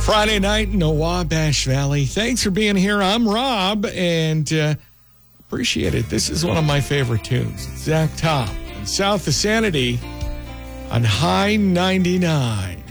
Friday night in the Wabash Valley. Thanks for being here. I'm Rob, and appreciate it. This is one of my favorite tunes. Zach Top and South of Sanity on High 99.